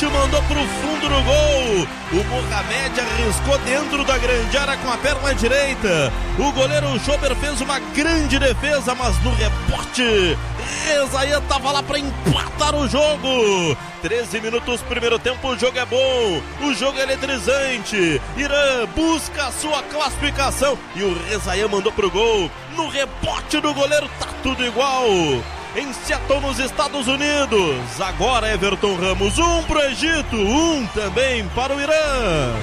rebote, mandou pro fundo do gol. O Mohamed arriscou dentro da grande área com a perna direita. O goleiro Schober fez uma grande defesa, mas no rebote, Rezaian tava lá para empatar o jogo. 13 minutos, primeiro tempo, o jogo é bom, o jogo é eletrizante. Irã busca a sua classificação e o Rezaian mandou pro gol. No rebote do goleiro, tá tudo igual. Em Seattle, nos Estados Unidos. Agora Everton Ramos, 1 pro Egito, 1 também para o Irã.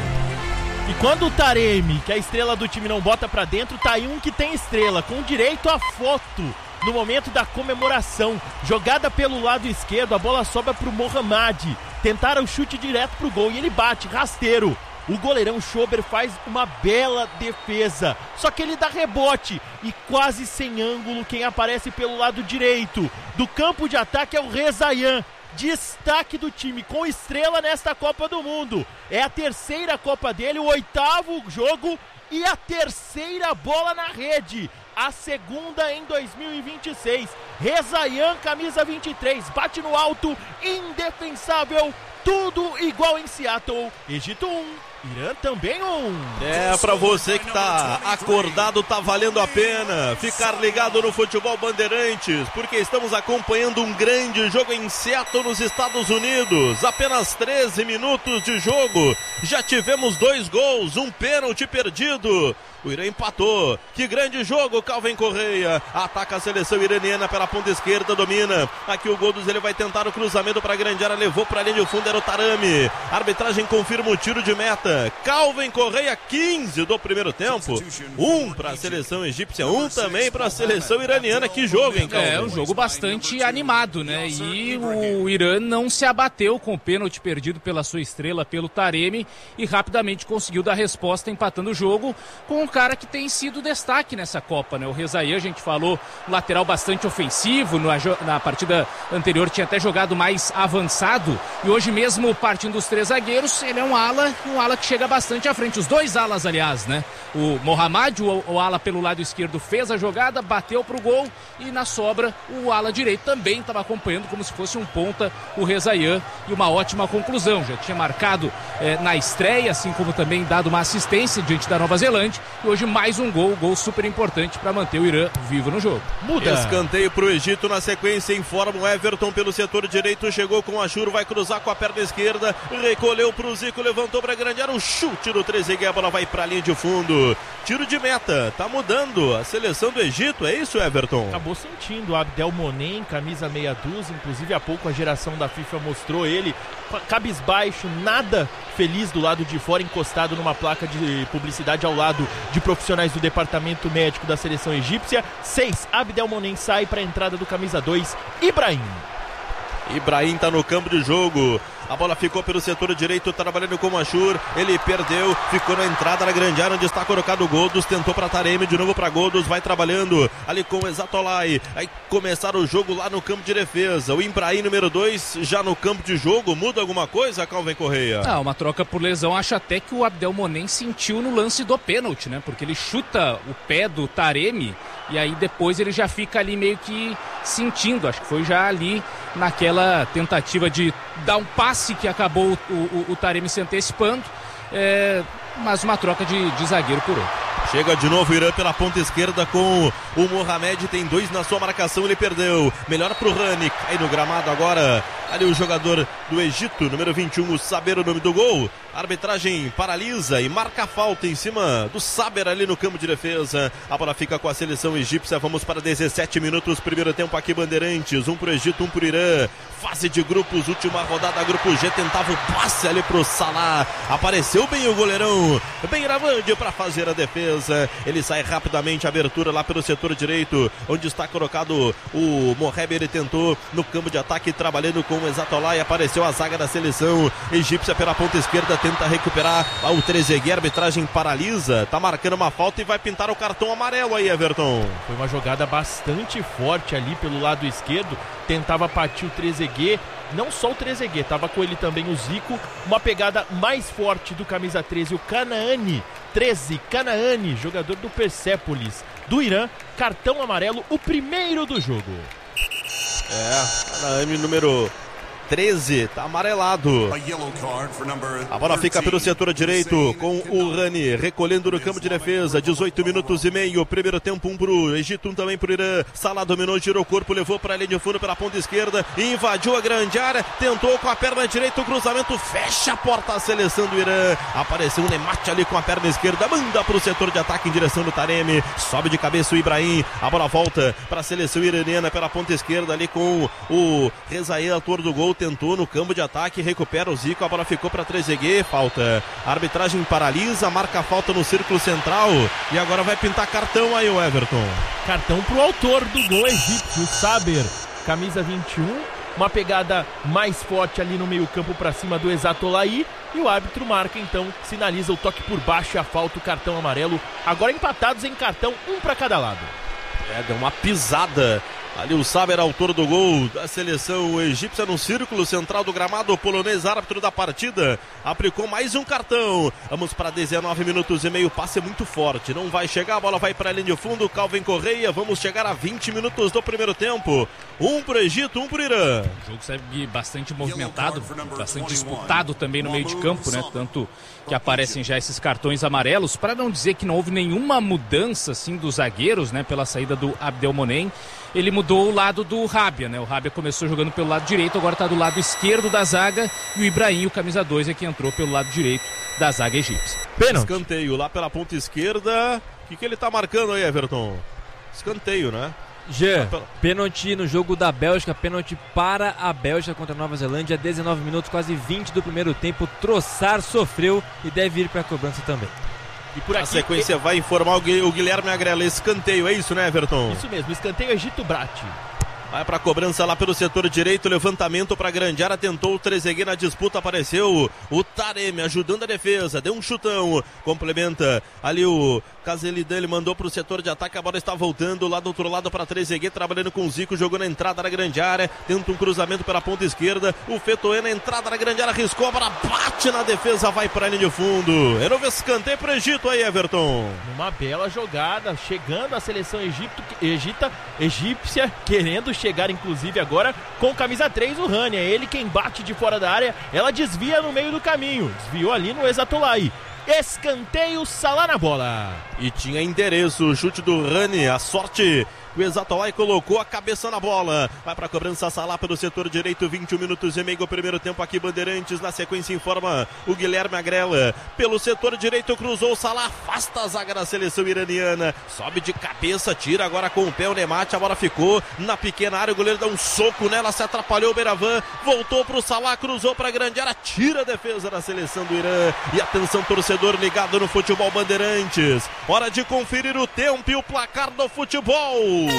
E quando o Taremi, que é a estrela do time, não bota pra dentro, tá aí um que tem estrela, com direito a foto no momento da comemoração. Jogada pelo lado esquerdo, a bola sobra pro Mohamed. Tentaram o chute direto pro gol e ele bate, rasteiro. O goleirão Schober faz uma bela defesa, só que ele dá rebote e quase sem ângulo. Quem aparece pelo lado direito do campo de ataque é o Rezaian, destaque do time, com estrela nesta Copa do Mundo. É a terceira Copa dele, o 8º jogo e a terceira bola na rede. A segunda em 2026. Rezaian, camisa 23, bate no alto, indefensável, tudo igual em Seattle. Egito 1, Irã também 1. É, pra você que tá acordado, tá valendo a pena ficar ligado no Futebol Bandeirantes, porque estamos acompanhando um grande jogo em Seattle, nos Estados Unidos. Apenas 13 minutos de jogo, já tivemos 2 gols, um pênalti perdido. O Irã empatou. Que grande jogo, Calvin Correia. Ataca a seleção iraniana pela ponta esquerda, domina. Aqui o Godus, ele vai tentar o cruzamento para a grande área, levou para a linha de fundo, era o Taremi. A arbitragem confirma o tiro de meta. Calvin Correia, 15 do primeiro tempo. 1 para a seleção egípcia, 1 também para a seleção iraniana. Que jogo, hein, Calvin? É um jogo bastante animado, né? E o Irã não se abateu com o pênalti perdido pela sua estrela, pelo Taremi, e rapidamente conseguiu dar resposta, empatando o jogo com um cara que tem sido destaque nessa Copa, né? O Rezaian, a gente falou, lateral bastante ofensivo, na partida anterior tinha até jogado mais avançado, e hoje mesmo, partindo dos 3 zagueiros, ele é um ala que chega bastante à frente, os 2 alas, aliás, né? O Mohamed, o ala pelo lado esquerdo, fez a jogada, bateu pro gol, e na sobra, o ala direito também estava acompanhando como se fosse um ponta, o Rezaian, e uma ótima conclusão, já tinha marcado na estreia, assim como também dado uma assistência diante da Nova Zelândia. E hoje mais um gol super importante para manter o Irã vivo no jogo. Muda. Escanteio pro Egito na sequência, informa o Everton pelo setor direito, chegou com a Shur, vai cruzar com a perna esquerda, recolheu pro Zico, levantou pra grande área, um chute do Trezeguet, a bola vai pra linha de fundo. Tiro de meta, tá mudando a seleção do Egito, é isso, Everton? Acabou sentindo o Abdel Monem, camisa meia dúzia, inclusive há pouco a geração da FIFA mostrou ele cabisbaixo, nada feliz do lado de fora, encostado numa placa de publicidade ao lado de profissionais do departamento médico da seleção egípcia. 6, Abdel Monem sai para a entrada do camisa 2, Ibrahim tá no campo de jogo. A bola ficou pelo setor direito, trabalhando com o Ashur. Ele perdeu, ficou na entrada da grande área, onde está colocado o Godus. Tentou para Taremi, de novo para Godus. Vai trabalhando ali com o Exatolai. Aí começaram o jogo lá no campo de defesa. O Ibrahim, número 2, já no campo de jogo. Muda alguma coisa, Calvin Correia? Uma troca por lesão. Acho até que o Abdel Monem sentiu no lance do pênalti, né? Porque ele chuta o pé do Taremi e aí depois ele já fica ali meio que sentindo. Acho que foi já ali naquela tentativa de dar um passe que acabou o Taremi se antecipando, mas uma troca de zagueiro por outro. Chega de novo o Irã pela ponta esquerda com o Mohamed, tem 2 na sua marcação, ele perdeu. Melhor pro Rani, cai no gramado agora. Ali o jogador do Egito, número 21, o Saber, o nome do gol. A arbitragem paralisa e marca a falta em cima do Saber ali no campo de defesa. A bola fica com a seleção egípcia. Vamos para 17 minutos, primeiro tempo aqui, Bandeirantes. 1 pro Egito, 1 pro Irã. Fase de grupos, última rodada, grupo G, tentava o passe ali pro Salah. Apareceu bem o goleirão Beiramande para fazer a defesa. Ele sai rapidamente, abertura lá pelo setor direito, onde está colocado o Mohamed. Ele tentou no campo de ataque, trabalhando com o Exatolai. Apareceu a zaga da seleção egípcia pela ponta esquerda, tenta recuperar o Trezeguet. A arbitragem paralisa, tá marcando uma falta e vai pintar o cartão amarelo aí, Everton. Foi uma jogada bastante forte ali pelo lado esquerdo, tentava partir o Trezeguet, não só o Trezeguet, tava com ele também o Zico. Uma pegada mais forte do camisa 13, o Canaani, jogador do Persépolis do Irã. Cartão amarelo, o primeiro do jogo. Canaani, número 13, tá amarelado. A bola fica pelo setor direito com o Rani recolhendo no campo de defesa. 18 minutos e meio, primeiro tempo, 1 pro Egito, 1 também pro Irã. Salah dominou, girou o corpo, levou para a linha de fundo pela ponta esquerda, invadiu a grande área, tentou com a perna direita o cruzamento, fecha a porta a seleção do Irã. Apareceu o Nemati ali com a perna esquerda, manda pro setor de ataque em direção do Taremi, sobe de cabeça o Ibrahim, a bola volta para a seleção iraniana pela ponta esquerda ali com o Rezaé, autor do gol, tentou no campo de ataque, recupera o Zico, a bola ficou para Trezeguet, falta. A arbitragem paralisa, marca a falta no círculo central e agora vai pintar cartão aí o Everton. Cartão pro autor do gol egípcio, Saber, camisa 21, uma pegada mais forte ali no meio campo para cima do Exatolaí, e o árbitro marca então, sinaliza o toque por baixo e a falta, o cartão amarelo, agora empatados em cartão, 1 para cada lado. Deu uma pisada ali o Saber, autor do gol da seleção egípcia no círculo central do gramado. O polonês, árbitro da partida, aplicou mais um cartão. Vamos para 19 minutos e meio, passe muito forte, não vai chegar, a bola vai para a linha de fundo, Calvin Correia. Vamos chegar a 20 minutos do primeiro tempo, 1 pro Egito, 1 pro Irã. O jogo segue bastante movimentado, bastante disputado também no meio de campo, né? Tanto que aparecem já esses cartões amarelos, para não dizer que não houve nenhuma mudança assim dos zagueiros, né? Pela saída do Abdelmonem, ele mudou o lado do Rabia, né? O Rabia começou jogando pelo lado direito, agora está do lado esquerdo da zaga, e o Ibrahim, o camisa 2, é que entrou pelo lado direito da zaga egípcia. Pênalti. Escanteio lá pela ponta esquerda. O que ele está marcando aí, Everton? Escanteio, né? Jean, pênalti no jogo da Bélgica, pênalti para a Bélgica contra a Nova Zelândia, 19 minutos, quase 20 do primeiro tempo. Trossard sofreu e deve ir para a cobrança também. E por aqui, a sequência vai informar o Guilherme Agrela. Escanteio, é isso, né, Everton? Isso mesmo, escanteio Egito Brat. Vai para a cobrança lá pelo setor direito, levantamento para a grande área, tentou o Trezeguet na disputa, apareceu o Taremi ajudando a defesa, deu um chutão, complementa ali o Caselidan, ele mandou para o setor de ataque, a bola está voltando lá do outro lado para Trezeguet, trabalhando com o Zico, jogou na entrada da grande área, tenta um cruzamento pela ponta esquerda, o Fetoé na entrada da grande área, riscou, a bola bate na defesa, vai para a linha de fundo. É novo escanteio para o Egito aí, Everton. Uma bela jogada, chegando a seleção egípcia, querendo chegar inclusive agora com camisa 3, o Rani, é ele quem bate de fora da área, ela desvia no meio do caminho, desviou ali no Exatolaí. Escanteio, Salah na bola. E tinha endereço, o chute do Rani, a sorte, o Exatolaí colocou a cabeça na bola. Vai para a cobrança, Salah pelo setor direito, 21 minutos e meio do primeiro tempo aqui, Bandeirantes, na sequência informa o Guilherme Agrela. Pelo setor direito cruzou o Salah, afasta a zaga da seleção iraniana, sobe de cabeça, tira agora com o pé o Nemati, a bola ficou na pequena área, o goleiro dá um soco nela, se atrapalhou o Beravan, voltou pro Salah, cruzou para a grande área, tira a defesa da seleção do Irã. E atenção, torcedor ligado no futebol Bandeirantes, hora de conferir o tempo e o placar do futebol.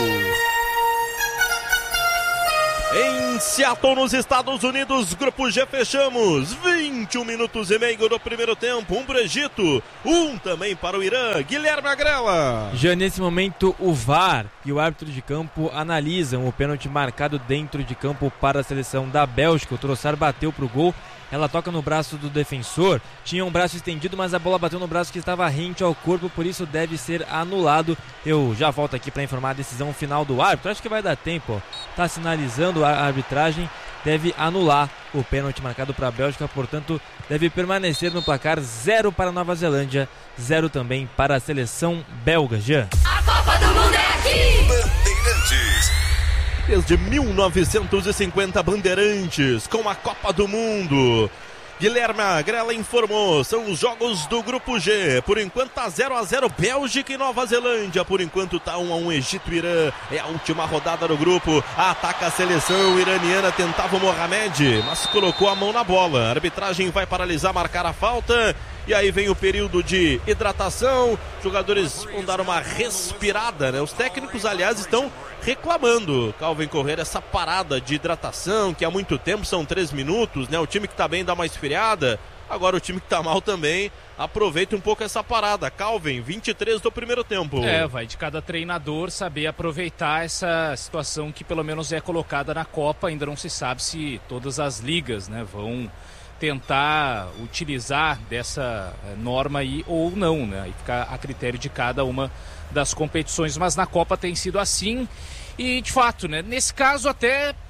Em Seattle, nos Estados Unidos, Grupo G, fechamos 21 minutos e meio do primeiro tempo, 1 para o Egito, 1 também para o Irã. Guilherme Agrela. Já nesse momento o VAR e o árbitro de campo analisam o pênalti marcado dentro de campo para a seleção da Bélgica. O Trossard bateu para o gol, ela toca no braço do defensor, tinha um braço estendido, mas a bola bateu no braço que estava rente ao corpo, por isso deve ser anulado. Eu já volto aqui para informar a decisão final do árbitro, acho que vai dar tempo, está sinalizando a arbitragem, deve anular o pênalti marcado para a Bélgica, portanto deve permanecer no placar 0 para a Nova Zelândia, 0 também para a seleção belga. Jean. A Copa do Mundo é aqui! Bandeirantes. Desde 1950, Bandeirantes com a Copa do Mundo. Guilherme Agrela informou, são os jogos do Grupo G. Por enquanto tá 0-0 Bélgica e Nova Zelândia. Por enquanto tá 1-1 Egito e Irã. É a última rodada do grupo. Ataca a seleção iraniana, tentava o Mohamed, mas colocou a mão na bola. A arbitragem vai paralisar, marcar a falta. E aí vem o período de hidratação. Os jogadores vão dar uma respirada, né? Os técnicos, aliás, estão reclamando, Calvin Correia, essa parada de hidratação, que há muito tempo são 3 minutos, né? O time que tá bem dá uma esfriada. Agora o time que tá mal também aproveita um pouco essa parada. Calvin, 23 do primeiro tempo. Vai de cada treinador saber aproveitar essa situação que pelo menos é colocada na Copa. Ainda não se sabe se todas as ligas, né, vão tentar utilizar dessa norma aí ou não, né? Aí fica a critério de cada uma das competições, mas na Copa tem sido assim. E de fato, né, nesse caso até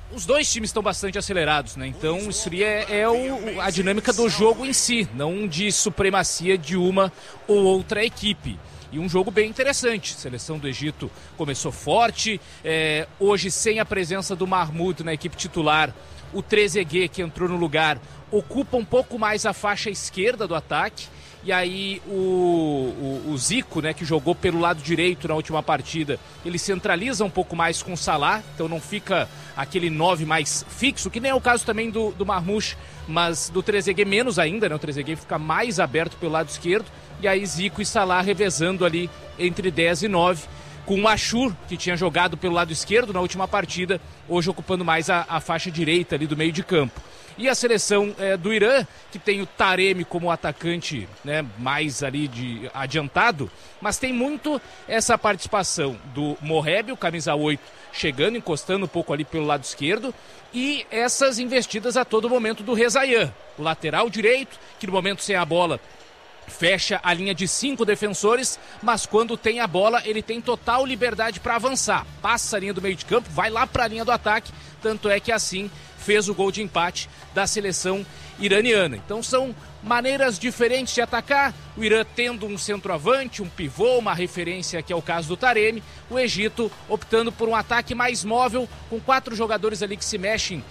Os dois times estão bastante acelerados, né? Então isso é a dinâmica do jogo em si, não de supremacia de uma ou outra equipe. E um jogo bem interessante. A seleção do Egito começou forte, hoje sem a presença do Mahmoud na equipe titular, o Trezeguet, que entrou no lugar, ocupa um pouco mais a faixa esquerda do ataque. E aí o Zico, né, que jogou pelo lado direito na última partida, ele centraliza um pouco mais com o Salah, então não fica aquele 9 mais fixo, que nem é o caso também do Marmouche, mas do Trezeguet menos ainda, né? O Trezeguet fica mais aberto pelo lado esquerdo, e aí Zico e Salah revezando ali entre 10 e 9, com o Achour, que tinha jogado pelo lado esquerdo na última partida, hoje ocupando mais a faixa direita ali do meio de campo. E a seleção do Irã, que tem o Taremi como atacante, né, mais ali adiantado, mas tem muito essa participação do Moheb, o camisa 8, chegando, encostando um pouco ali pelo lado esquerdo, e essas investidas a todo momento do Rezaian, o lateral direito, que no momento sem a bola fecha a linha de 5 defensores, mas quando tem a bola ele tem total liberdade para avançar, passa a linha do meio de campo, vai lá para a linha do ataque, tanto é que assim fez o gol de empate da seleção iraniana. Então são maneiras diferentes de atacar, o Irã tendo um centroavante, um pivô, uma referência que é o caso do Taremi, o Egito optando por um ataque mais móvel, com 4 jogadores ali que se mexem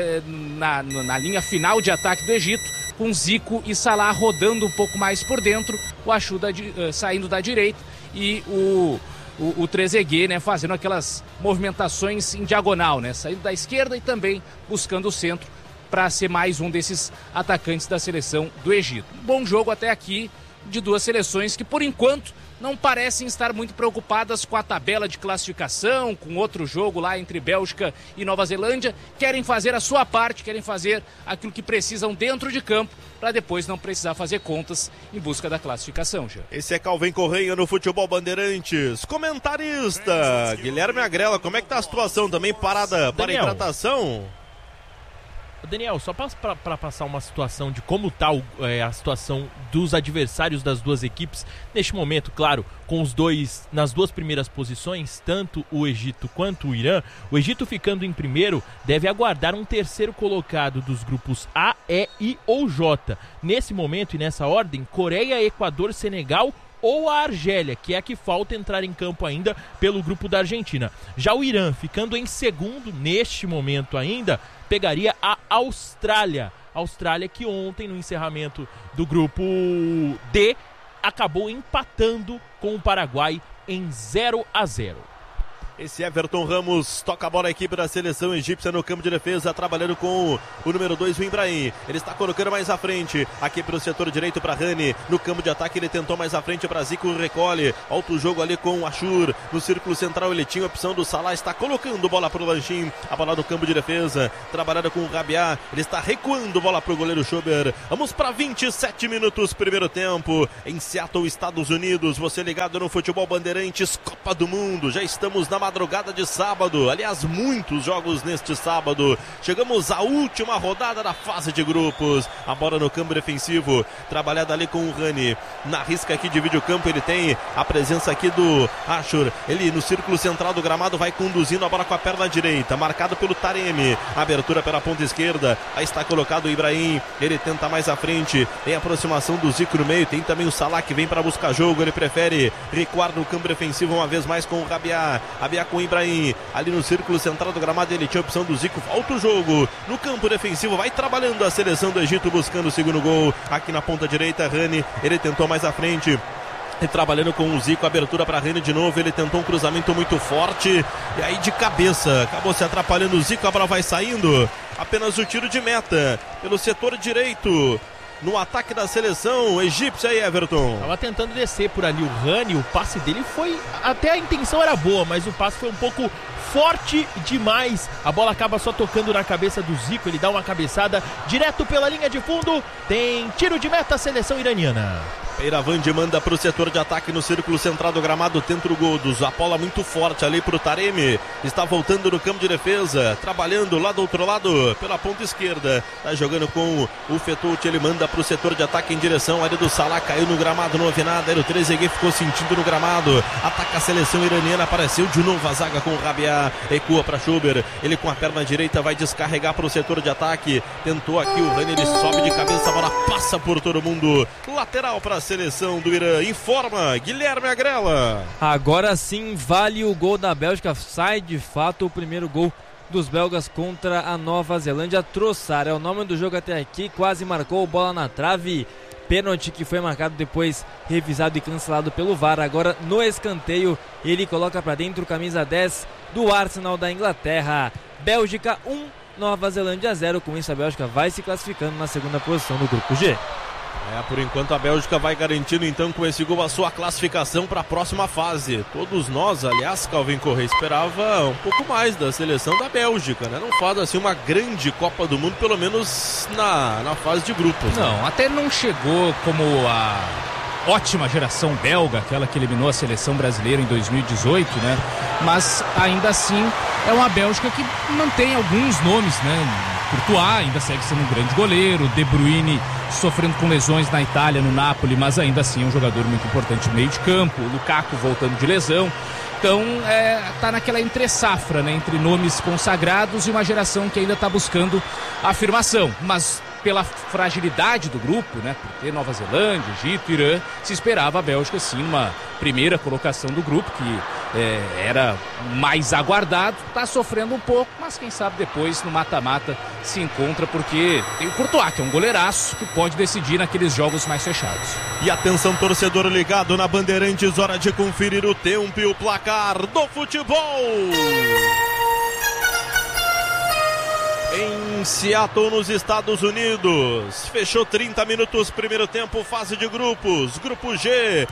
na linha final de ataque do Egito, com Zico e Salah rodando um pouco mais por dentro, o Achour saindo da direita e o Trezeguet, né, fazendo aquelas movimentações em diagonal, né, saindo da esquerda e também buscando o centro para ser mais um desses atacantes da seleção do Egito. Um bom jogo até aqui de duas seleções que, por enquanto, não parecem estar muito preocupadas com a tabela de classificação, com outro jogo lá entre Bélgica e Nova Zelândia. Querem fazer a sua parte, querem fazer aquilo que precisam dentro de campo, para depois não precisar fazer contas em busca da classificação, já. Esse é Calvin Correia no Futebol Bandeirantes. Comentarista Guilherme Agrela, como é que tá a situação? Também parada para hidratação? Daniel, só para passar uma situação de como está a situação dos adversários das duas equipes, neste momento, claro, com os dois nas duas primeiras posições, tanto o Egito quanto o Irã. O Egito ficando em primeiro deve aguardar um terceiro colocado dos grupos A, E, I ou J. Nesse momento e nessa ordem, Coreia, Equador, Senegal ou a Argélia, que é a que falta entrar em campo ainda pelo grupo da Argentina. Já o Irã, ficando em segundo neste momento ainda, pegaria a Austrália. Austrália que ontem, no encerramento do grupo D, acabou empatando com o Paraguai em 0-0. Esse Everton Ramos toca a bola, a equipe da seleção egípcia no campo de defesa, trabalhando com o número 2, o Ibrahim. Ele está colocando mais à frente, aqui para o setor direito para Rani. No campo de ataque ele tentou mais à frente para Zico, recolhe. Alto jogo ali com o Achour. No círculo central ele tinha a opção do Salah, está colocando bola para o Lanchin. A bola no campo de defesa, trabalhando com o Rabiat. Ele está recuando bola para o goleiro Schober. Vamos para 27 minutos, primeiro tempo. Em Seattle, Estados Unidos. Você ligado no Futebol Bandeirantes, Copa do Mundo. Já estamos na madrugada de sábado, aliás, muitos jogos neste sábado. Chegamos à última rodada da fase de grupos. A bola no campo defensivo, trabalhada ali com o Rani. Na risca aqui de videocampo, ele tem a presença aqui do Achour. Ele no círculo central do gramado vai conduzindo a bola com a perna direita, marcado pelo Taremi. Abertura pela ponta esquerda, aí está colocado o Ibrahim. Ele tenta mais à frente, tem aproximação do Zico no meio, tem também o Salah que vem para buscar jogo. Ele prefere recuar no campo defensivo uma vez mais com o Rabiat com o Ibrahim, ali no círculo central do gramado ele tinha a opção do Zico, volta o jogo, no campo defensivo vai trabalhando a seleção do Egito buscando o segundo gol, aqui na ponta direita Rani, ele tentou mais à frente, e trabalhando com o Zico, abertura para Rani de novo, ele tentou um cruzamento muito forte, e aí de cabeça, acabou se atrapalhando o Zico, a bola vai saindo, apenas o tiro de meta, pelo setor direito, no ataque da seleção egípcia aí, Everton. Tava tentando descer por ali o Rani, o passe dele foi, até a intenção era boa, mas o passe foi um pouco forte demais. A bola acaba só tocando na cabeça do Zico, ele dá uma cabeçada direto pela linha de fundo. Tem tiro de meta a seleção iraniana. Peiravandi manda para o setor de ataque no círculo central do gramado, tenta o gol do Zapola muito forte ali para o Taremi, está voltando no campo de defesa, trabalhando lá do outro lado pela ponta esquerda, está jogando com o Fetouti, ele manda para o setor de ataque em direção ali do Salah, caiu no gramado, não houve nada, o Trezeguet ficou sentindo no gramado, ataca a seleção iraniana, apareceu de novo a zaga com o Rabiat, dominar, recua para Schuber, ele com a perna direita vai descarregar para o setor de ataque, tentou aqui o Rani, ele sobe de cabeça, a bola passa por todo mundo, lateral para a seleção do Irã, informa Guilherme Agrela. Agora sim vale o gol da Bélgica, sai de fato o primeiro gol dos belgas contra a Nova Zelândia. Trossard é o nome do jogo até aqui, quase marcou, bola na trave, pênalti que foi marcado depois, revisado e cancelado pelo VAR. Agora no escanteio ele coloca para dentro, camisa 10 do Arsenal da Inglaterra. Bélgica 1, Nova Zelândia 0, com isso a Bélgica vai se classificando na segunda posição do grupo G. Por enquanto a Bélgica vai garantindo então com esse gol a sua classificação para a próxima fase. Todos nós, aliás, Calvin Correa esperava um pouco mais da seleção da Bélgica, né? Não faz assim uma grande Copa do Mundo, pelo menos na fase de grupos. Não, até não chegou como a ótima geração belga, aquela que eliminou a seleção brasileira em 2018, né? Mas ainda assim é uma Bélgica que mantém alguns nomes, né? Courtois ainda segue sendo um grande goleiro, De Bruyne sofrendo com lesões na Itália, no Napoli, mas ainda assim é um jogador muito importante no meio de campo, o Lukaku voltando de lesão. Então tá naquela entre-safra, né? Entre nomes consagrados e uma geração que ainda está buscando afirmação, mas pela fragilidade do grupo, né? Por ter Nova Zelândia, Egito, Irã, se esperava a Bélgica sim uma primeira colocação do grupo, que era mais aguardado, está sofrendo um pouco, mas quem sabe depois no mata-mata se encontra, porque tem o Courtois, que é um goleiraço, que pode decidir naqueles jogos mais fechados. E atenção, torcedor ligado na Bandeirantes, hora de conferir o tempo e o placar do futebol. Em Seattle, nos Estados Unidos, fechou 30 minutos, primeiro tempo, fase de grupos, grupo G,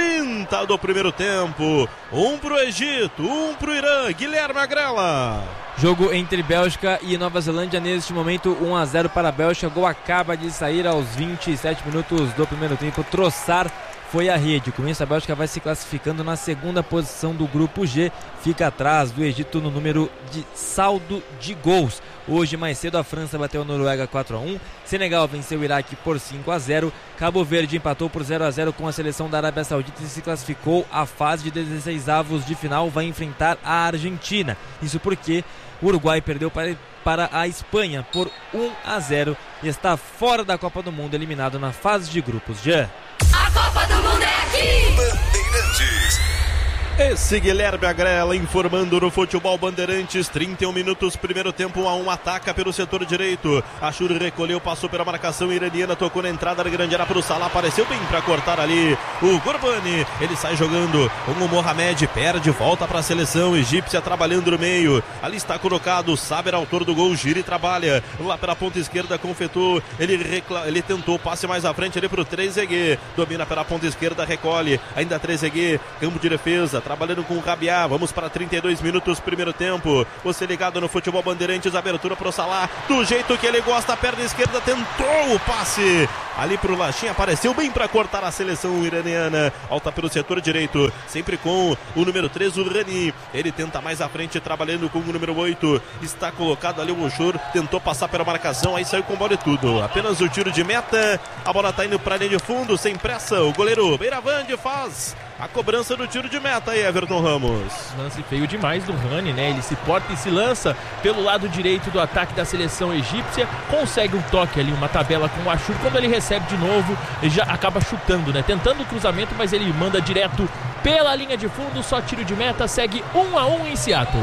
30 do primeiro tempo, 1 pro Egito, 1 pro Irã. Guilherme Agrela. Jogo entre Bélgica e Nova Zelândia, neste momento 1-0 para a Bélgica, gol acaba de sair aos 27 minutos do primeiro tempo, Trossard foi à rede. Com isso a Bélgica vai se classificando na segunda posição do grupo G, fica atrás do Egito no número de saldo de gols. Hoje mais cedo a França bateu a Noruega 4-1, Senegal venceu o Iraque por 5-0, Cabo Verde empatou por 0-0 com a seleção da Arábia Saudita e se classificou à fase de 16avos de final, vai enfrentar a Argentina. Isso porque o Uruguai perdeu para a Espanha por 1-0 e está fora da Copa do Mundo, eliminado na fase de grupos. Já a Copa do Mundo é aqui! Bandeirantes. Esse Guilherme Agrela informando no futebol Bandeirantes, 31 minutos, primeiro tempo, 1-1, ataca pelo setor direito, Ashur recolheu, passou pela marcação iraniana, tocou na entrada da grande área para o Salah, apareceu bem para cortar ali o Gurbani, ele sai jogando com o Mohamed, perde, volta para a seleção egípcia, trabalhando no meio, ali está colocado, Saber, autor do gol, gira e trabalha, lá pela ponta esquerda, confetou, ele tentou, passe mais à frente ali para o Trezeguet, domina pela ponta esquerda, recolhe, ainda Trezeguet, campo de defesa, trabalhando com o Rabiat, vamos para 32 minutos, primeiro tempo, você ligado no futebol Bandeirantes, abertura para o Salah, do jeito que ele gosta, a perna esquerda, tentou o passe, ali para o Lachin, apareceu bem para cortar a seleção iraniana, volta pelo setor direito, sempre com o número 3, o Rani, ele tenta mais à frente, trabalhando com o número 8, está colocado ali o Moshur, tentou passar pela marcação, aí saiu com bola e tudo, apenas o tiro de meta, a bola está indo para a linha de fundo, sem pressa, o goleiro Beiravand faz a cobrança do tiro de meta aí, Everton Ramos. Lance feio demais do Rani, né? Ele se porta e se lança pelo lado direito do ataque da seleção egípcia, consegue um toque ali, uma tabela com o Ashur, quando ele recebe de novo, ele já acaba chutando, né? Tentando o cruzamento, mas ele manda direto pela linha de fundo, só tiro de meta, segue 1-1 em Seattle.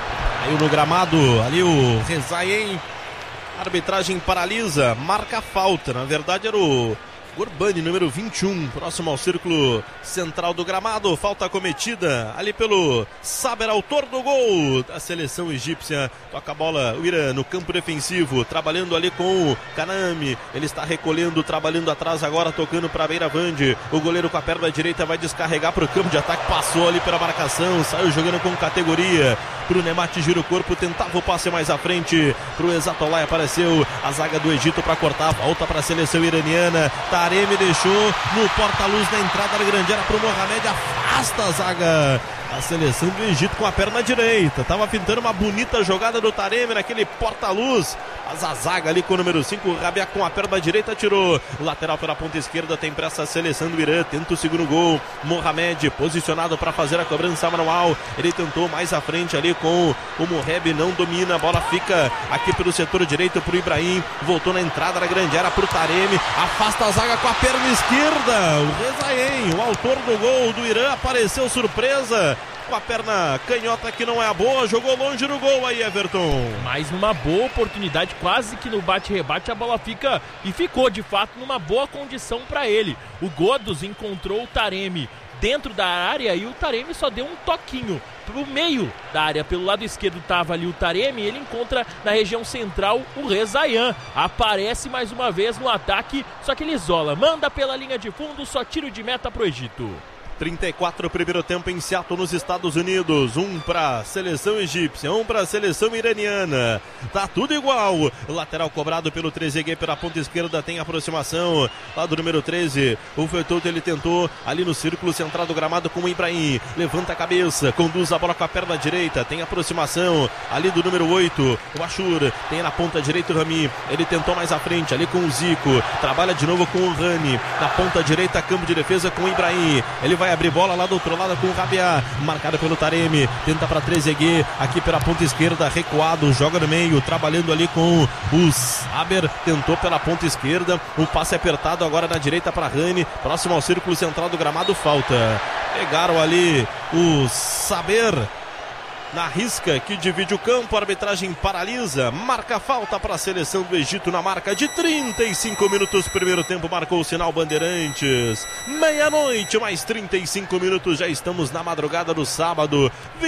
Aí no gramado, ali o Rezaien, arbitragem paralisa, marca a falta, na verdade era o Gurbani, número 21, próximo ao círculo central do gramado, falta cometida ali pelo Saber, autor do gol da seleção egípcia, toca a bola o Irã no campo defensivo, trabalhando ali com o Kanami, ele está recolhendo, trabalhando atrás agora, tocando para Beiravand, o goleiro com a perna direita vai descarregar para o campo de ataque, passou ali pela marcação, saiu jogando com categoria, pro Nemati gira o corpo, tentava o passe mais à frente, pro Exatollah, apareceu a zaga do Egito para cortar, volta para a seleção iraniana, Taremi deixou no porta-luz na entrada da grande área pro Mohamed, afasta a zaga a seleção do Egito com a perna direita. Tava pintando uma bonita jogada do Taremi naquele porta-luz. Mas a zaga ali com o número 5, o Rabiat com a perna direita tirou. Lateral pela ponta esquerda, tem pressa a seleção do Irã. Tenta o segundo gol. Mohamed posicionado para fazer a cobrança manual. Ele tentou mais à frente ali com o Moheb, não domina. A bola fica aqui pelo setor direito pro Ibrahim. Voltou na entrada da grande área pro Taremi. Afasta a zaga com a perna esquerda. O Rezaien, o autor do gol do Irã, apareceu surpresa. Com a perna canhota que não é a boa, jogou longe no gol aí, Everton. Mas numa boa oportunidade, quase que no bate-rebate, a bola fica e ficou de fato numa boa condição para ele. O Ghoddos encontrou o Taremi dentro da área e o Taremi só deu um toquinho pro meio da área. Pelo lado esquerdo estava ali o Taremi, ele encontra na região central o Rezaien. Aparece mais uma vez no ataque, só que ele isola, manda pela linha de fundo, só tiro de meta pro Egito. 34 primeiro tempo em Seattle, nos Estados Unidos. 1 para a seleção egípcia, 1 para a seleção iraniana. Tá tudo igual. Lateral cobrado pelo Trezeguet pela ponta esquerda, tem aproximação lá do número 13. O Fertout, ele tentou ali no círculo central do gramado com o Ibrahim. Levanta a cabeça, conduz a bola com a perna direita, tem aproximação ali do número 8. O Ashur tem na ponta direita o Rami. Ele tentou mais à frente ali com o Zico. Trabalha de novo com o Rani. Na ponta direita, campo de defesa com o Ibrahim. Ele vai abrir bola lá do outro lado com o Rabiat, marcado pelo Taremi, tenta para Trezeguet, aqui pela ponta esquerda, recuado, joga no meio, trabalhando ali com o Saber, tentou pela ponta esquerda, um passe apertado agora na direita para Rani, próximo ao círculo central do gramado, falta. Pegaram ali o Saber na risca que divide o campo, a arbitragem paralisa, marca a falta para a seleção do Egito na marca de 35 minutos, primeiro tempo, marcou o sinal Bandeirantes, meia-noite mais 35 minutos, já estamos na madrugada do sábado,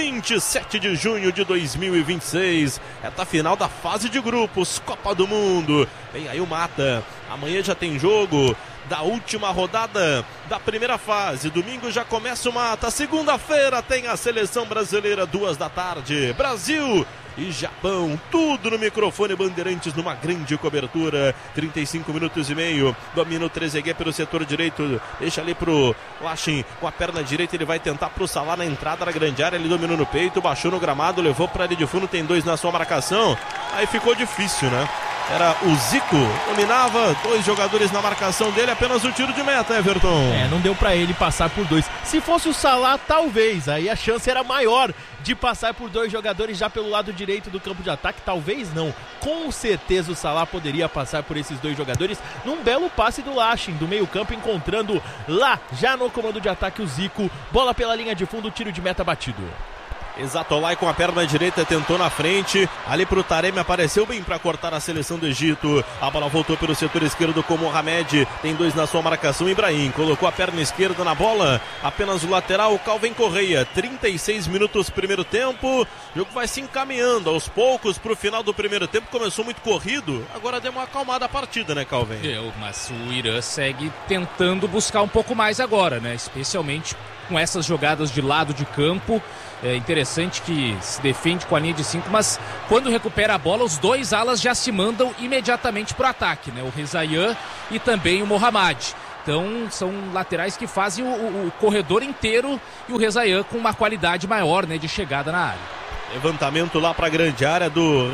27 de junho de 2026, reta final da fase de grupos, Copa do Mundo, vem aí o Mata, amanhã já tem jogo da última rodada da primeira fase. Domingo já começa o Mata. Segunda-feira tem a seleção brasileira, 2 da tarde. Brasil e Japão, tudo no microfone Bandeirantes, numa grande cobertura. 35 minutos e meio. Domina o Trezeguet pelo setor direito. Deixa ali pro Lachin com a perna direita. Ele vai tentar pro Salah na entrada da grande área. Ele dominou no peito, baixou no gramado, levou pra área de fundo. Tem 2 na sua marcação. Aí ficou difícil, né? Era o Zico, dominava, 2 jogadores na marcação dele, apenas o tiro de meta, Everton. Não deu pra ele passar por 2. Se fosse o Salah, talvez, aí a chance era maior de passar por 2 jogadores já pelo lado direito do campo de ataque, talvez não. Com certeza o Salah poderia passar por esses 2 jogadores num belo passe do Lachin, do meio campo, encontrando lá, já no comando de ataque, o Zico. Bola pela linha de fundo, tiro de meta batido. Exatolai com a perna direita, tentou na frente, ali pro Taremi, apareceu bem para cortar a seleção do Egito. A bola voltou pelo setor esquerdo com Mohamed, tem 2 na sua marcação. Ibrahim colocou a perna esquerda na bola, apenas o lateral, Calvin Correia. 36 minutos primeiro tempo, o jogo vai se encaminhando aos poucos pro final do primeiro tempo. Começou muito corrido, agora deu uma acalmada a partida, né, Calvin? Mas o Irã segue tentando buscar um pouco mais agora, né, especialmente com essas jogadas de lado de campo. É interessante que se defende com a linha de 5, mas quando recupera a bola, os 2 alas já se mandam imediatamente para o ataque, né? O Rezaien e também o Mohamed. Então são laterais que fazem o corredor inteiro, e o Rezaien com uma qualidade maior, né, de chegada na área. Levantamento lá para a grande área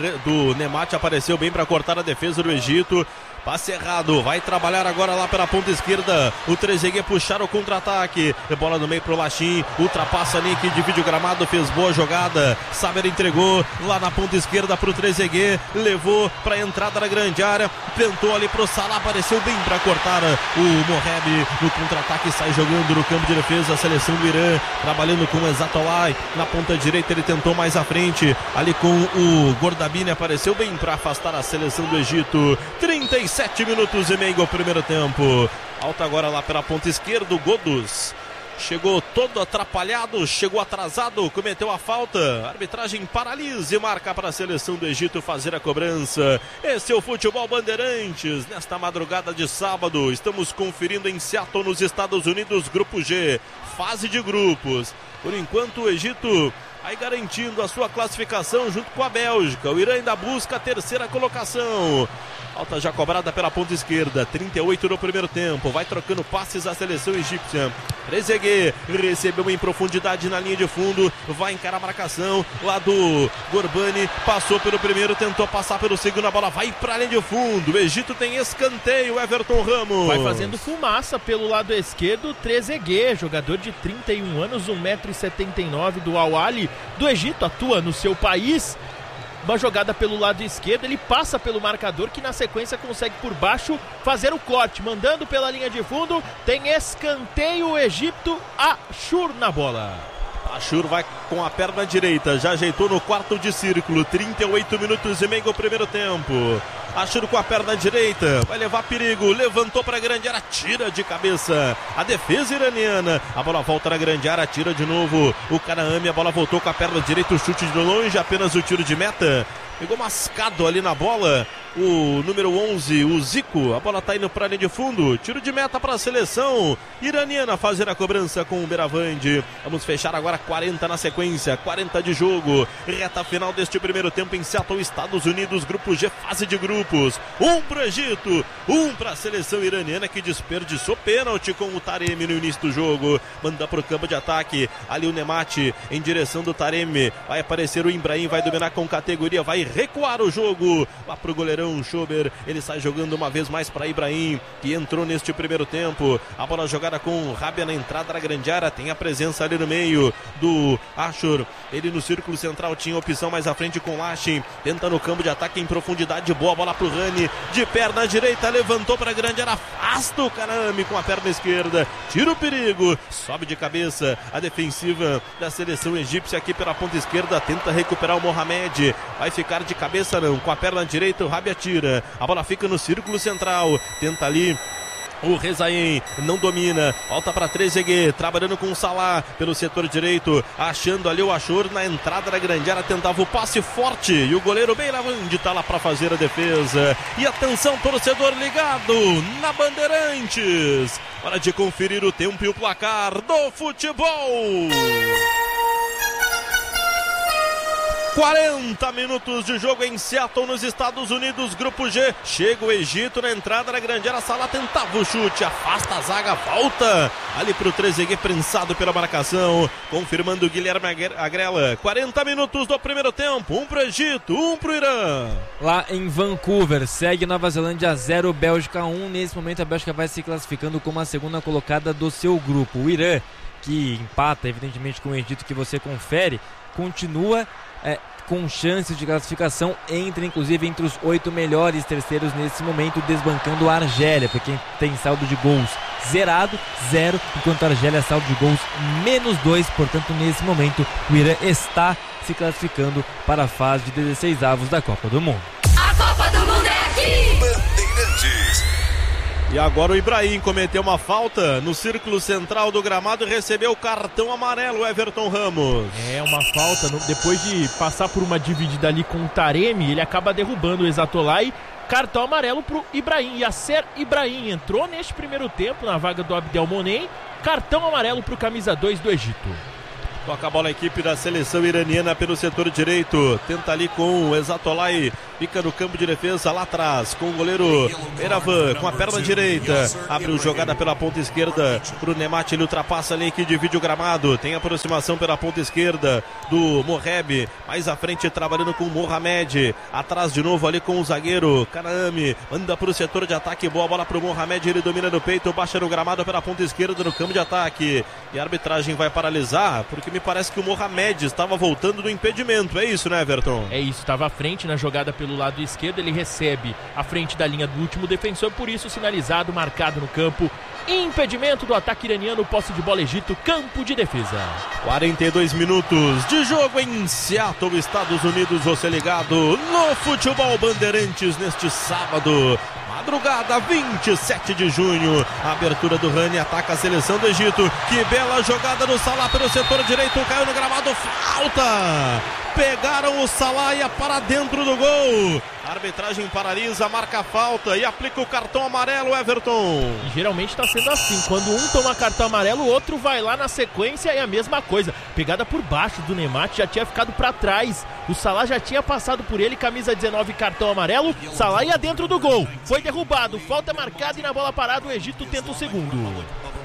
do Nemati, apareceu bem para cortar a defesa do Egito. Passe errado, vai trabalhar agora lá pela ponta esquerda. O Trezeguet puxar o contra-ataque. Bola no meio pro Lachin. Ultrapassa ali que divide o gramado. Fez boa jogada. Saber entregou lá na ponta esquerda pro Trezeguet. Levou pra entrada da grande área. Tentou ali pro Salah. Apareceu bem pra cortar o Moheb no contra-ataque. Sai jogando no campo de defesa. A seleção do Irã trabalhando com o Exatolai. Na ponta direita ele tentou mais à frente. Ali com o Gordabini. Apareceu bem pra afastar a seleção do Egito. 37 minutos e meio ao primeiro tempo. Alta agora lá pela ponta esquerda, o Ghoddos. Chegou todo atrapalhado, chegou atrasado, cometeu a falta. A arbitragem paralisa e marca para a seleção do Egito fazer a cobrança. Esse é o Futebol Bandeirantes. Nesta madrugada de sábado, estamos conferindo em Seattle, nos Estados Unidos, Grupo G, fase de grupos. Por enquanto, o Egito aí garantindo a sua classificação junto com a Bélgica. O Irã ainda busca a terceira colocação. Falta já cobrada pela ponta esquerda, 38 no primeiro tempo, vai trocando passes a seleção egípcia. Trezeguet recebeu em profundidade na linha de fundo, vai encarar a marcação lá do Gorbani, passou pelo primeiro, tentou passar pelo segundo, a bola vai para a linha de fundo. O Egito tem escanteio, Everton Ramos. Vai fazendo fumaça pelo lado esquerdo, Trezeguet, jogador de 31 anos, 1,79 m do Al Ahly do Egito, atua no seu país. Uma jogada pelo lado esquerdo, ele passa pelo marcador que na sequência consegue por baixo fazer o corte, mandando pela linha de fundo, tem escanteio, o Egito, Ashur na bola. Ashur vai com a perna direita, já ajeitou no quarto de círculo, 38 minutos e meio do primeiro tempo. Ashur com a perna direita, vai levar perigo, levantou para a grande área, tira de cabeça a defesa iraniana, a bola volta na grande área, tira de novo o Karaami, a bola voltou com a perna direita, o chute de longe, apenas o tiro de meta, pegou mascado ali na bola o número 11, o Zico, a bola tá indo para a linha de fundo, tiro de meta para a seleção iraniana fazer a cobrança com o Beravandi. Vamos fechar agora 40 na sequência, 40 de jogo, reta final deste primeiro tempo em Seattle, Estados Unidos, grupo G, fase de grupos, 1 para o Egito, 1 para a seleção iraniana que desperdiçou pênalti com o Taremi no início do jogo, manda para o campo de ataque, ali o Nemati em direção do Taremi, vai aparecer o Ibrahim, vai dominar com categoria, vai recuar o jogo, lá para o goleirão Schober, ele sai jogando uma vez mais para Ibrahim, que entrou neste primeiro tempo, a bola jogada com Rabia na entrada da grande área, tem a presença ali no meio do Ashur, ele no círculo central tinha opção mais à frente com Lashin, tenta no campo de ataque em profundidade, boa bola pro Rani, de perna direita, levantou para a grande área, afasta o Karaami com a perna esquerda, tira o perigo, sobe de cabeça a defensiva da seleção egípcia aqui pela ponta esquerda, tenta recuperar o Mohamed, vai ficar de cabeça não, com a perna direita o Rabia tira, a bola fica no círculo central, tenta ali o Rezaim, não domina, volta para Trezeguet, trabalhando com o Salah pelo setor direito, achando ali o Ashur na entrada da grande área, tentava o passe forte e o goleiro Beiravandi está lá para fazer a defesa. E atenção, torcedor ligado na Bandeirantes, hora de conferir o tempo e o placar do futebol. 40 minutos de jogo em Seattle, nos Estados Unidos, grupo G. Chega o Egito na entrada da grande área, Salah tentava o chute, afasta a zaga, volta ali pro Trezeguet, prensado pela marcação, confirmando o Guilherme Agrela. 40 minutos do primeiro tempo, 1 pro Egito, 1 pro Irã. Lá em Vancouver, segue Nova Zelândia 0, Bélgica 1. Nesse momento a Bélgica vai se classificando como a segunda colocada do seu grupo. O Irã, que empata evidentemente com o Egito, que você confere, continua com chances de classificação, entra inclusive entre os 8 melhores terceiros nesse momento, desbancando a Argélia, porque tem saldo de gols zerado, 0, enquanto a Argélia saldo de gols -2, portanto nesse momento o Irã está se classificando para a fase de 16avos da Copa do Mundo. A Copa do Mundo é aqui! Bandeirantes. E agora o Ibrahim cometeu uma falta no círculo central do gramado e recebeu o cartão amarelo, Everton Ramos. É uma falta, depois de passar por uma dividida ali com o Taremi, ele acaba derrubando o Ezatolai. Cartão amarelo pro Ibrahim. Yasser Ibrahim entrou neste primeiro tempo na vaga do Abdelmonem. Cartão amarelo pro camisa 2 do Egito. Toca a bola a equipe da seleção iraniana pelo setor direito. Tenta ali com o Ezatolai. Fica no campo de defesa lá atrás com o goleiro Eravan com a perna direita. Abre jogada pela ponta esquerda pro Nemati. Ele ultrapassa ali que divide o gramado. Tem aproximação pela ponta esquerda do Moheb. Mais à frente trabalhando com o Mohamed. Atrás de novo ali com o zagueiro Karaami. Manda pro setor de ataque. Boa bola pro Mohamed. Ele domina no peito. Baixa no gramado pela ponta esquerda no campo de ataque. E a arbitragem vai paralisar porque me parece que o Mohamed estava voltando do impedimento. É isso, né, Everton? É isso. Estava à frente na jogada pelo lado esquerdo, ele recebe à frente da linha do último defensor, por isso sinalizado, marcado no campo, impedimento do ataque iraniano, posse de bola Egito, campo de defesa. 42 minutos de jogo em Seattle, Estados Unidos, você ligado no Futebol Bandeirantes neste sábado, madrugada 27 de junho, a abertura do Rani, ataca a seleção do Egito, que bela jogada do Salah pelo setor direito, caiu no gramado, falta! Pegaram o Salah para dentro do gol. A arbitragem paralisa, marca a falta e aplica o cartão amarelo, Everton. E geralmente está sendo assim, quando um toma cartão amarelo, o outro vai lá na sequência e a mesma coisa. Pegada por baixo do Nemate, já tinha ficado para trás. O Salah já tinha passado por ele, camisa 19, cartão amarelo. Salah ia dentro do gol, foi derrubado, falta marcada e na bola parada o Egito tenta o segundo.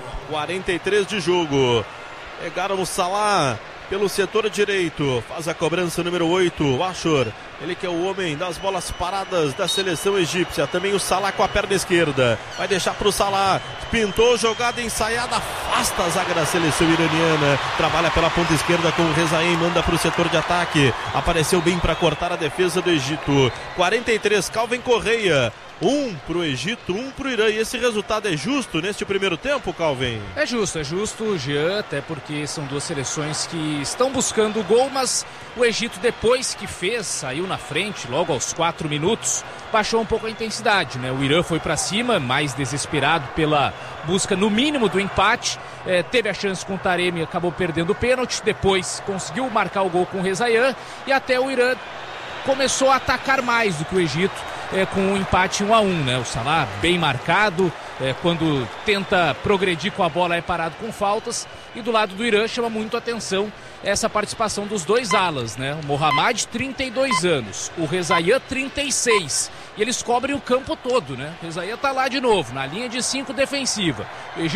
43 de jogo. Pegaram o Salah pelo setor direito, faz a cobrança número 8, o Ashur, ele que é o homem das bolas paradas da seleção egípcia, também o Salah com a perna esquerda, vai deixar para o Salah, pintou, jogada ensaiada, afasta a zaga da seleção iraniana, trabalha pela ponta esquerda com o Rezaim, manda para o setor de ataque, apareceu bem para cortar a defesa do Egito. 43, Calvin Correia. 1 pro Egito, 1 pro Irã. E esse resultado é justo neste primeiro tempo, Calvin? É justo, Jean, até porque são duas seleções que estão buscando o gol, mas o Egito, depois que fez, saiu na frente, logo aos 4 minutos, baixou um pouco a intensidade, né? O Irã foi para cima, mais desesperado pela busca, no mínimo, do empate. Teve a chance com o Taremi, acabou perdendo o pênalti, depois conseguiu marcar o gol com o Rezaim, e até o Irã começou a atacar mais do que o Egito, com um empate 1-1, né? O Salah bem marcado, quando tenta progredir com a bola é parado com faltas, e do lado do Irã chama muito a atenção essa participação dos dois alas, né? O Mohamed, 32 anos, o Rezaim, 36, e eles cobrem o campo todo, né? O Rezaim tá lá de novo, na linha de 5 defensiva.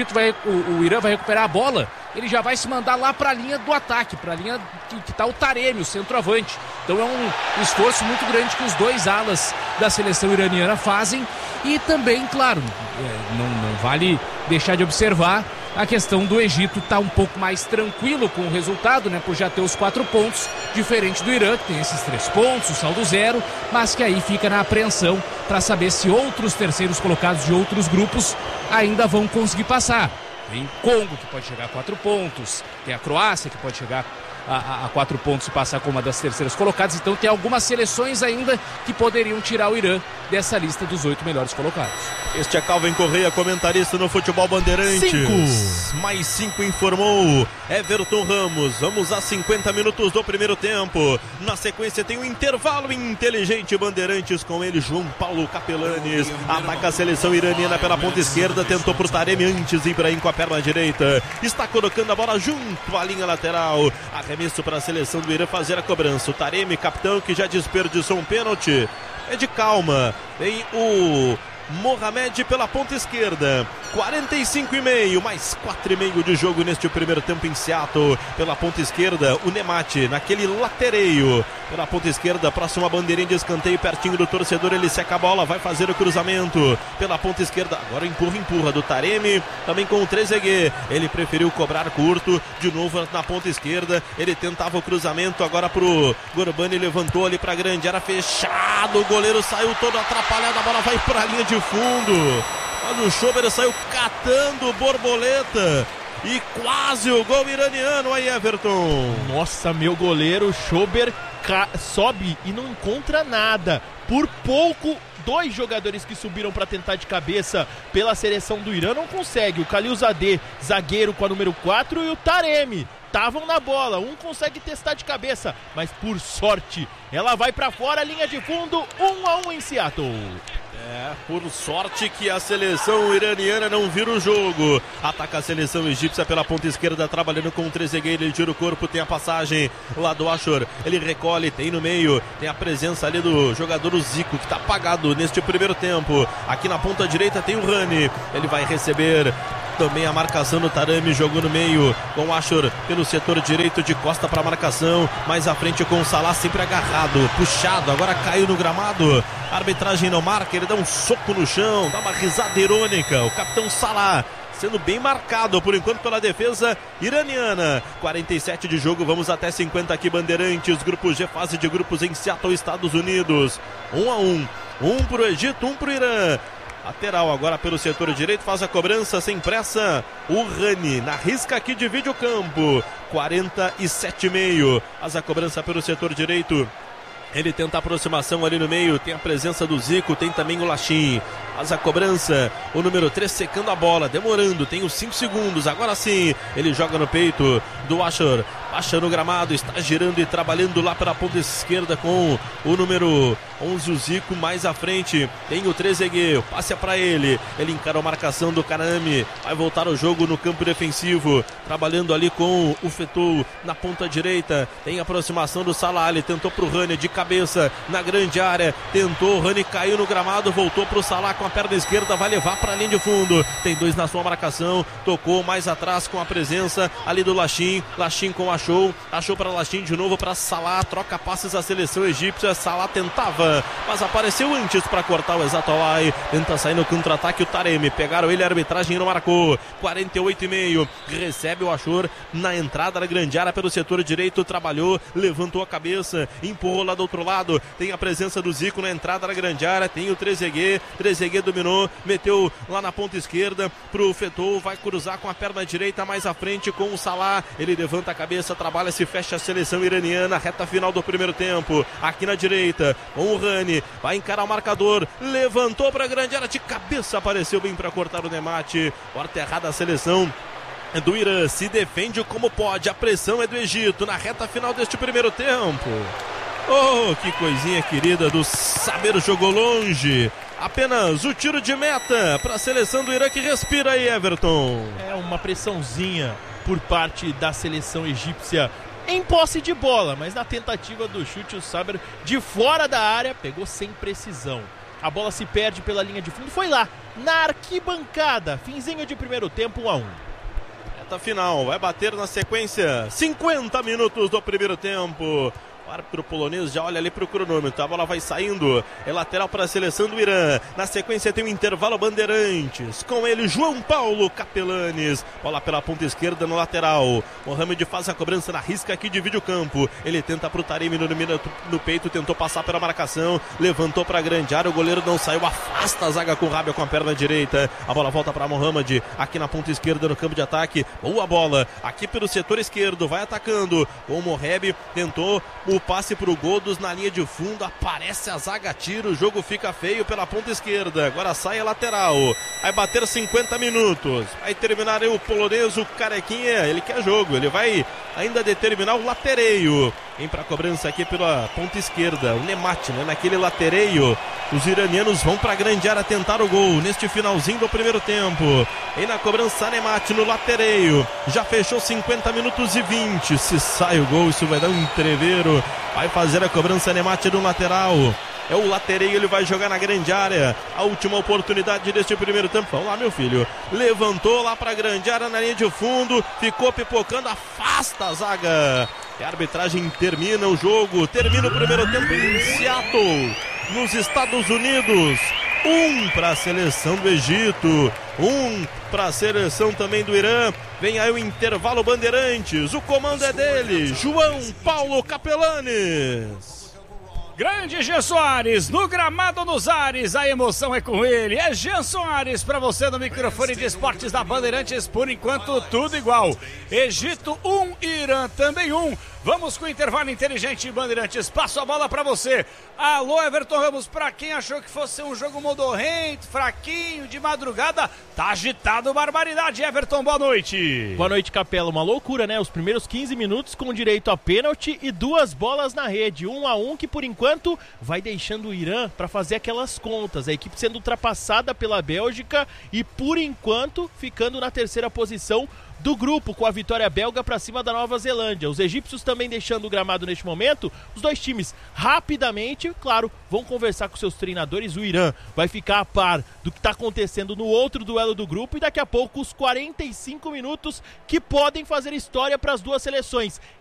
O Irã vai recuperar a bola, ele já vai se mandar lá para a linha do ataque, para a linha que está o Taremi, o centroavante. Então é um esforço muito grande que os dois alas da seleção iraniana fazem. E também, claro, não vale deixar de observar a questão do Egito estar um pouco mais tranquilo com o resultado, né, por já ter os 4 pontos, diferente do Irã, que tem esses 3 pontos, o saldo 0, mas que aí fica na apreensão para saber se outros terceiros colocados de outros grupos ainda vão conseguir passar. Tem Congo, que pode chegar a 4 pontos, tem a Croácia, que pode chegar a 4 pontos e passar como uma das terceiras colocadas. Então tem algumas seleções ainda que poderiam tirar o Irã dessa lista dos 8 melhores colocados. Este é Calvin Correia, comentarista no Futebol Bandeirantes. 5. Mais 5 informou Everton Ramos. Vamos a 50 minutos do primeiro tempo. Na sequência tem um intervalo inteligente Bandeirantes, com ele João Paulo Capelanes. Ataca a seleção iraniana pela ponta esquerda, tentou pro Taremi, antes Ibrahim com a perna direita. Está colocando a bola junto à linha lateral. Arremesso para a seleção do Irã fazer a cobrança. O Taremi, capitão, que já desperdiçou um pênalti, é de calma. Vem o Mohamed pela ponta esquerda, 45,5, mais 4,5 de jogo neste primeiro tempo em Seattle. Pela ponta esquerda, o Nemate, naquele latereio, pela ponta esquerda, próxima bandeirinha de escanteio, pertinho do torcedor, ele seca a bola, vai fazer o cruzamento, pela ponta esquerda, agora empurra do Taremi, também com o Trezeguet, ele preferiu cobrar curto, de novo na ponta esquerda, ele tentava o cruzamento, agora pro Gorbani, levantou ali pra grande, era fechado, o goleiro saiu todo atrapalhado, a bola vai pra linha de fundo, mas o Schober saiu catando borboleta e quase o gol iraniano aí, Everton. Nossa, meu goleiro Schober sobe e não encontra nada. Por pouco, 2 jogadores que subiram para tentar de cabeça pela seleção do Irã não conseguem. O Khalilzadeh, zagueiro com a número 4, e o Taremi estavam na bola, um consegue testar de cabeça, mas por sorte ela vai para fora, linha de fundo, 1-1 em Seattle. Por sorte que a seleção iraniana não vira o jogo. Ataca a seleção egípcia pela ponta esquerda, trabalhando com o Trezeguet, ele gira o corpo, tem a passagem lá do Ashur, ele recolhe, tem no meio, tem a presença ali do jogador Zico, que está apagado neste primeiro tempo. Aqui na ponta direita tem o Rani, ele vai receber também a marcação do Taremi, jogou no meio com o Ashur pelo setor direito, de costa para a marcação, mais à frente com o Salah, sempre agarrado, puxado, agora caiu no gramado, a arbitragem não marca, ele dá um soco no chão, dá uma risada irônica, o capitão Salah sendo bem marcado por enquanto pela defesa iraniana. 47 de jogo, vamos até 50 aqui, Bandeirantes, grupo G, fase de grupos em Seattle, Estados Unidos, 1-1, 1 pro Egito, 1 pro Irã. Lateral agora pelo setor direito, faz a cobrança sem pressa, o Rani, na risca aqui, divide o campo, 47,5, faz a cobrança pelo setor direito, ele tenta a aproximação ali no meio, tem a presença do Zico, tem também o Lachim, faz a cobrança, o número 3 secando a bola, demorando, tem os 5 segundos, agora sim, ele joga no peito do Asher, baixa no gramado, está girando e trabalhando lá pela ponta esquerda com o número 11, o Zico, mais à frente, tem o Trezeguet, passe para ele encara a marcação do Kaname, vai voltar o jogo no campo defensivo, trabalhando ali com o Fetou na ponta direita, tem aproximação do Salah, ele tentou pro Rani de cabeça, na grande área, tentou, o Rani caiu no gramado, voltou pro Salah com a perna esquerda, vai levar para a linha de fundo, tem 2 na sua marcação, tocou mais atrás com a presença ali do Lachin com achou para Lachin de novo para Salah, troca passes a seleção egípcia, Salah tentava, mas apareceu antes para cortar o Exatolai, tenta sair no contra-ataque o Taremi, pegaram ele, a arbitragem não marcou, 48,5, recebe o Achor na entrada da grande área pelo setor direito, trabalhou, levantou a cabeça, empurrou lá do outro lado, tem a presença do Zico na entrada da grande área, tem o Trezeguet dominou, meteu lá na ponta esquerda pro Fetou, vai cruzar com a perna direita mais à frente com o Salah, ele levanta a cabeça, trabalha, se fecha a seleção iraniana, reta final do primeiro tempo, aqui na direita, com o Rani, vai encarar o marcador, levantou pra grande área, de cabeça apareceu bem para cortar o Nemate, porta errada a seleção do Irã, se defende como pode, a pressão é do Egito na reta final deste primeiro tempo. Oh, que coisinha querida do Saber, jogou longe, apenas o tiro de meta para a seleção do Irã que respira aí, Everton. É uma pressãozinha por parte da seleção egípcia em posse de bola, mas na tentativa do chute o Saber de fora da área pegou sem precisão. A bola se perde pela linha de fundo, foi lá, na arquibancada, finzinho de primeiro tempo, 1-1. Reta final, vai bater na sequência, 50 minutos do primeiro tempo. O árbitro polonês já olha ali para o cronômetro, a bola vai saindo, é lateral para a seleção do Irã, na sequência tem o intervalo Bandeirantes, com ele João Paulo Capelanes, bola pela ponta esquerda no lateral, Mohamed faz a cobrança na risca aqui, divide o campo, ele tenta para o Taremi no peito, tentou passar pela marcação, levantou para a grande área, o goleiro não saiu, afasta a zaga com Rábia com a perna direita, a bola volta para Mohamed, aqui na ponta esquerda no campo de ataque, boa bola, aqui pelo setor esquerdo, vai atacando, o Moheb tentou o passe pro Goldos na linha de fundo, aparece a zaga, tira, o jogo fica feio pela ponta esquerda, agora sai a lateral, vai bater 50 minutos, vai terminar aí o polonês, o Carequinha, ele quer jogo, ele vai ainda determinar o latereio, vem pra cobrança aqui pela ponta esquerda, o Nemate, né, naquele latereio, os iranianos vão pra grande área tentar o gol, neste finalzinho do primeiro tempo, e na cobrança Nemate no latereio, já fechou 50 minutos e 20, se sai o gol, isso vai dar um entreveiro, vai fazer a cobrança Nemate no lateral, é o latereio, ele vai jogar na grande área, a última oportunidade deste primeiro tempo, vamos lá meu filho, levantou lá pra grande área na linha de fundo, ficou pipocando, afasta a zaga, e a arbitragem termina o jogo, termina o primeiro tempo em Seattle, nos Estados Unidos, 1 para a seleção do Egito, 1 para a seleção também do Irã. Vem aí o intervalo Bandeirantes, o comando é dele, João Paulo Capelanes. Grande Jean Soares, no gramado nos ares, a emoção é com ele. É Jean Soares para você no microfone de esportes da Bandeirantes, por enquanto tudo igual. Egito 1, Irã também 1. Vamos com o intervalo inteligente, Bandeirantes. Passo a bola para você. Alô, Everton Ramos, para quem achou que fosse um jogo modorrento, fraquinho, de madrugada, tá agitado, barbaridade. Everton, boa noite. Boa noite, Capela. Uma loucura, né? Os primeiros 15 minutos com direito a pênalti e 2 bolas na rede. 1-1, que por enquanto vai deixando o Irã para fazer aquelas contas. A equipe sendo ultrapassada pela Bélgica e por enquanto ficando na terceira posição do grupo, com a vitória belga para cima da Nova Zelândia. Os egípcios também deixando o gramado neste momento. Os dois times rapidamente, claro, vão conversar com seus treinadores. O Irã vai ficar a par do que está acontecendo no outro duelo do grupo e daqui a pouco os 45 minutos que podem fazer história para as duas seleções.